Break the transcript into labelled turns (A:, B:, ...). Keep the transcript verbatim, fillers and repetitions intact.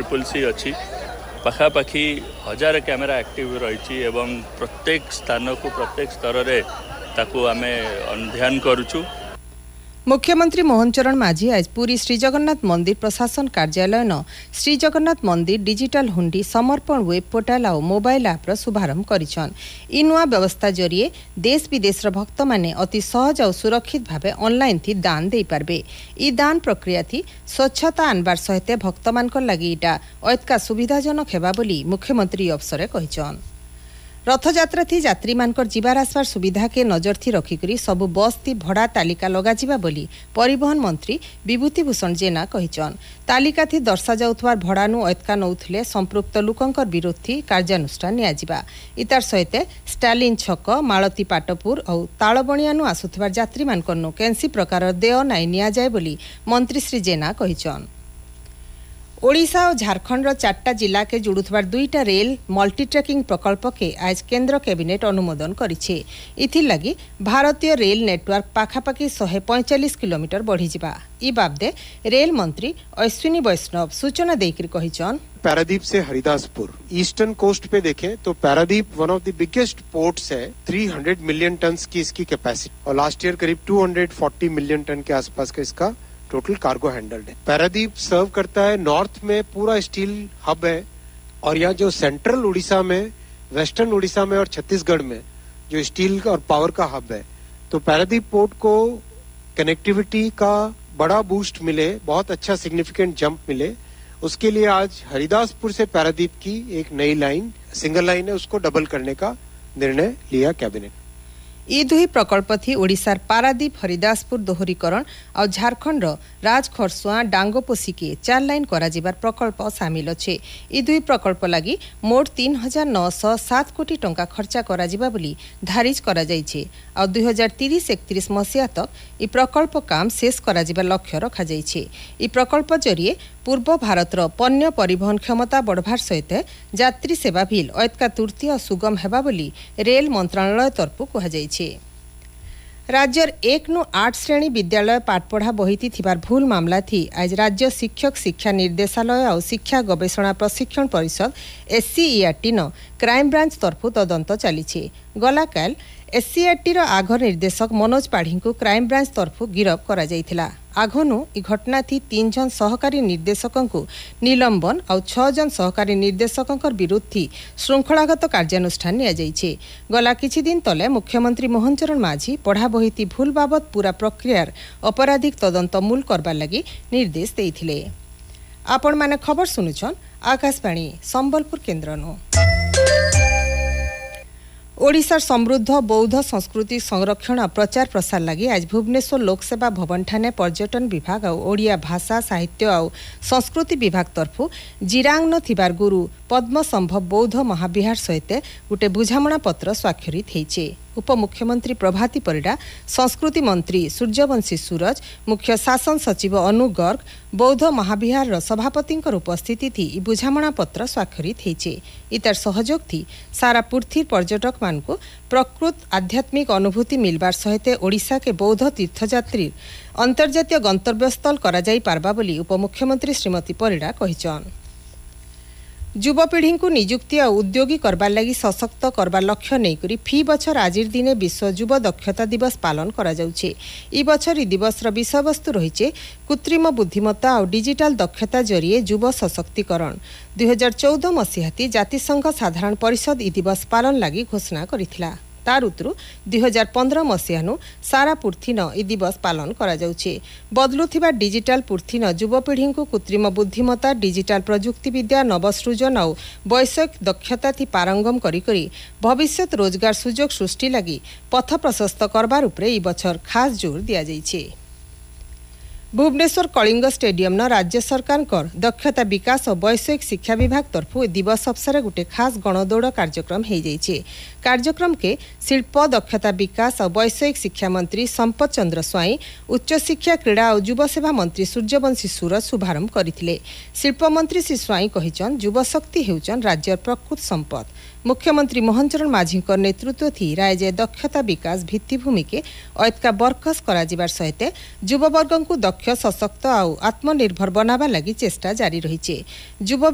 A: Triple C अच्छी पाखापाखि हजार camera active रही एवं प्रत्येक स्थान को प्रत्येक स्तर में ताकू आम ध्यान करुचु।
B: मुख्यमंत्री मोहन चरण माझी आज पुरी श्री जगन्नाथ मंदिर प्रशासन कार्यालय न श्री जगन्नाथ मंदिर डिजिटल हुंडी समर्पण वेब पोर्टाल और मोबाइल ऐप रो शुभारंभ करिछन। इ नुआ व्यवस्था जरिए देश विदेश रो भक्त माने अति सहज और सुरक्षित भावे ऑनलाइन थी दान दे पारबे। इ दान प्रक्रिया थी स्वच्छता आनबार सहित भक्त मानकर लागि इटा अतका सुविधाजनक हेबा बोली मुख्यमंत्री अवसरे कहिछन। रथयात्रा थी यात्री मानकर जीवार आसबार सुविधा के नजर थी रखिकरी सबु बस थी भड़ा तालिका लगा जिबा बोली परिवहन मंत्री विभूति भूषण जेना कहिछन। तालिका थी दर्शा जाउथवार भड़ानु अतका नउथले संपृक्त लोकंकर विरोध थी कार्यानुष्ठान निया जिबा। इतार सहित स्टालिन छक मालती पाटपुर और तालबणियानु आसुथवार यात्री मानकर नु केनसी प्रकार देय नाई निया जाय बोली मंत्री श्री जेना कहिछन। ओडिशा और झारखंड चारटा जिला के जुड़ुथवार दुईटा रेल मल्टी ट्रैकिंग प्रकल्प के आज केंद्र कैबिनेट अनुमोदन करिछे। इथिर लगी भारतीय रेल नेटवर्क पाखापाखि एक सौ पैंतालीस किलोमीटर बढ़ी जिबा। इ बाबदे रेल मंत्री अश्विनी वैष्णव सूचना देकर कहिछन।
C: पारादीप से हरिदासपुर ईस्टर्न कोस्ट पे देखें तो Paradip one of the biggest ports है। तीन सौ मिलियन टन की इसकी कैपेसिटी और लास्ट ईयर करीब दो सौ चालीस मिलियन टन के आसपास का इसका टोटल कार्गो हैंडल्ड है। पारादीप सर्व करता है नॉर्थ में पूरा स्टील हब है और यहाँ जो सेंट्रल उड़ीसा में, वेस्टर्न उड़ीसा में और छत्तीसगढ़ में जो स्टील और पावर का हब है, तो पारादीप पोर्ट को कनेक्टिविटी का बड़ा बूस्ट मिले, बहुत अच्छा सिग्निफिकेंट जंप मिले, उसके लिए आज हरिदासपुर से पारादीप की एक नई लाइन, सिंगल लाइन है, उसको डबल करने का निर्णय लिया कैबिनेट।
B: इ दुई प्रकल्प थी ओडिशार पारादीप हरिदासपुर दोहरीकरण और झारखंड राजखरसुआ डांगोपोसी के चार लाइन कराजिबार प्रकल्प सामिल अच्छे। इ दुई प्रकल्प लगी मोट तीन हजार नौ सौ सात कोटी टंका खर्चा कराजिबा बोली धारिज करा जाइछे और दुई हजार तीस एकतीस मसीहा तक इ प्रकल्प काम शेष कराजिबा लक्ष्य रखा जाइछे। इ प्रकल्प जरिए पूर्व भारतर पण्य परिवहन क्षमता बढ़वार सहित यात्री सेवा भी अतका तुर्ती और सुगम हेबा बोली रेल मंत्रालय तरफु कहा जाइछे। राज्यर एक नु आठ श्रेणी विद्यालय पाठपढ़ा बहिती थिबार भूल मामला थी आज राज्य शिक्षक शिक्षा निर्देशालय और शिक्षा गवेषणा प्रशिक्षण परिषद एससीईआरटी न क्राइम ब्रांच तरफु तदंत चलीछे। गला काल एससीईआरटी आघ निर्देशक मनोज पाढ़ी को क्राइम ब्रांच तरफु गिरफ करा जाइथिला। आघनु इ घटना थी तीन जन सहकारी निर्देशकों को निलंबन और छह जन सहकारी निर्देशकों विरुद्ध थी श्रृंखलागत कार्यानुष्ठान निया जाइछे। गला किछि दिन तले मुख्यमंत्री मोहन चरण माझी पढ़ा बहिती भूल बाबत पूरा प्रक्रियार अपराधिक तदंत मूल करबार लगी निर्देश देइथिले। आपण माने खबर सुनुछन आकाशवाणी संबलपुर केन्द्रनु। ओडिशार समृद्ध बौद्ध संस्कृति संरक्षण और प्रचार प्रसार लगी आज भुवनेश्वर लोकसेवा भवन ठाने पर्यटन विभाग और ओडिया भाषा साहित्य और संस्कृति विभाग तरफु जिरांग न थिबार गुरु पद्म संभव बौद्ध महाविहार सहित गोटे बुझामणा पत्र स्वाक्षरित होइछे। उपमुख्यमंत्री प्रभाती परिडा, संस्कृति मंत्री सूर्यवंशी सूरज, मुख्य शासन सचिव अनु गर्ग, बौद्ध महाविहार सभापति उपस्थिति थी इ बुझामणा पत्र स्वाक्षरित होइछे। इतार सहयोग थी सारा पृथ्वी पर्यटक मानकु प्रकृत आध्यात्मिक अनुभूति मिलबार सहित ओडिशा के बौद्ध तीर्थयात्री अंतर्जातीय गंतव्यस्थल करा जाई पारबा बोली उपमुख्यमंत्री श्रीमती परिडा कहिछन। युवपीढ़ी को नियुक्ति और उद्योगी करबार लगी सशक्त करबार लक्ष्य नहीं करी फी बछर आजिर दिने विश्व युवा दक्षता दिवस पालन करा जाउछे। इ बछर इ दिवस विषय वस्तु रहिछे कृत्रिम बुद्धिमत्ता और डिजिटल दक्षता जरिए युव सशक्तिकरण। दुई हजार चौदह मसीहाती जातिसंघ साधारण परिषद इ दिवस पालन लगी घोषणा करिथिला। तार उतरु दुई हजार पंद्रह मसीहानु सारा पृथ्वी न इ दिवस पालन करा जाउछे। बदलुथिबा डिजिटल पृथ्वी न युवपीढ़ी को कृत्रिम बुद्धिमत्ता, डिजिटल प्रजुक्ति विद्या, नवसृजन और वैषयिक दक्षता थी पारंगम करी करी भविष्यत रोजगार सुजोग सृष्टि लगी पथ प्रशस्त करबार उपरे इ बछर खास जोर दिया जाइछे। भुवनेश्वर कलिंग स्टेडियम न राज्य सरकार कर दक्षता विकास और वैषयिक शिक्षा विभाग तरफु दिवस अवसर गोटे खास गणदौड़ कार्यक्रम हो जाइए। कार्यक्रम के शिल्प दक्षता विकास और वैषयिक शिक्षा मंत्री संपत चंद्र स्वाई, उच्च शिक्षा क्रीड़ा और युव सेवा मंत्री सूर्यवंशी सूरज शुभारंभ करथिले। शिल्प मंत्री श्री स्वाई कहिछन युव शक्ति हेउचन राज्यर प्रकृत संपद। मुख्यमंत्री मोहन चरण माझी नेतृत्व थी राज्य दक्षता विकास भित्तिभूमि के अतका बरकस करा जिबार सहित युववर्ग को दक्ष सशक्त और आत्मनिर्भर बनावा लगी चेष्टा जारी रही।